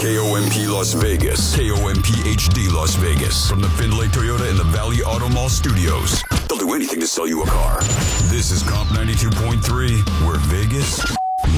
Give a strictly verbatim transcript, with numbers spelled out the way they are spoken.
K O M P Las Vegas. K O M P H D Las Vegas. From the Findlay Toyota and the Valley Auto Mall studios. They'll do anything to sell you a car. This is Comp ninety-two point three, where Vegas